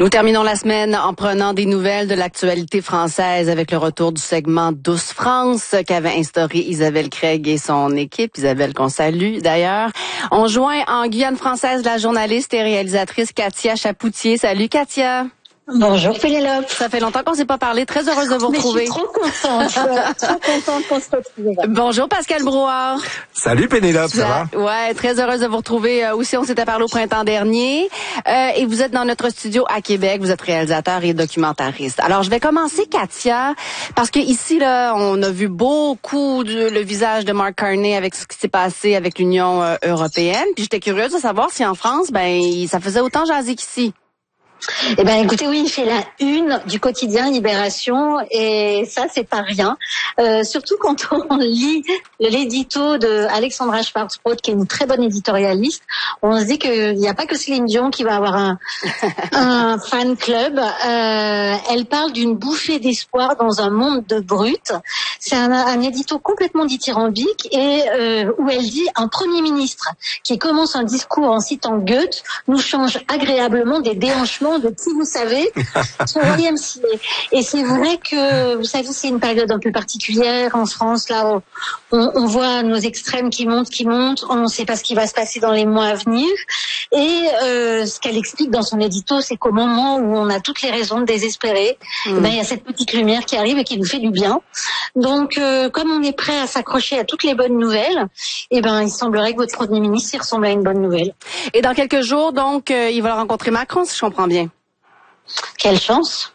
Nous terminons la semaine en prenant des nouvelles de l'actualité française avec le retour du segment Douce France qu'avait instauré Isabelle Craig et son équipe. Isabelle qu'on salue d'ailleurs. On joint en Guyane française la journaliste et réalisatrice Katia Chapoutier. Salut Katia. Bonjour Pénélope. Ça fait longtemps qu'on s'est pas parlé. Très heureuse de vous retrouver. Je suis trop contente. Trop contente qu'on se retrouve. Bonjour Pascal Brouard. Salut Pénélope, ça va? Ouais, très heureuse de vous retrouver. Aussi, on s'était parlé au printemps dernier. Et vous êtes dans notre studio à Québec. Vous êtes réalisateur et documentariste. Alors, je vais commencer, Katia, parce que ici, là, on a vu beaucoup le visage de Mark Carney avec ce qui s'est passé avec l'Union européenne. Puis j'étais curieuse de savoir si en France, ça faisait autant jaser qu'ici. Eh ben, écoutez, oui, il fait la une du quotidien Libération et ça, c'est pas rien. Surtout quand on lit l'édito de Alexandra Schwarzbrod, qui est une très bonne éditorialiste, on se dit qu'il n'y a pas que Céline Dion qui va avoir un fan club. Elle parle d'une bouffée d'espoir dans un monde de brutes. C'est un édito complètement dithyrambique et où elle dit un Premier ministre qui commence un discours en citant Goethe nous change agréablement des déhanchements de qui vous savez sur YMCA. Et c'est vrai que, vous savez, c'est une période un peu particulière en France. Là, on voit nos extrêmes qui montent. On ne sait pas ce qui va se passer dans les mois à venir. Et ce qu'elle explique dans son édito, c'est qu'au moment où on a toutes les raisons de désespérer, il y a cette petite lumière qui arrive et qui nous fait du bien. Donc, comme on est prêt à s'accrocher à toutes les bonnes nouvelles, il semblerait que votre Premier ministre y ressemble à une bonne nouvelle. Et dans quelques jours, donc, il va rencontrer Macron, si je comprends bien. Quelle chance!